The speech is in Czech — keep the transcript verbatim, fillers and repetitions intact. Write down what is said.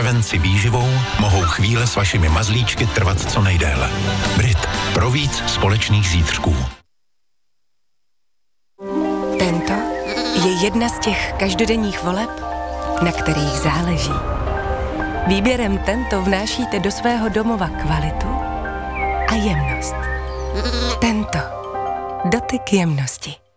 prevenci výživou mohou chvíle s vašimi mazlíčky trvat co nejdéle. Brit. Pro víc společných zítřků. Tento je jedna z těch každodenních voleb, na kterých záleží. Výběrem Tento vnášíte do svého domova kvalitu a jemnost. Tento. Dotyk jemnosti.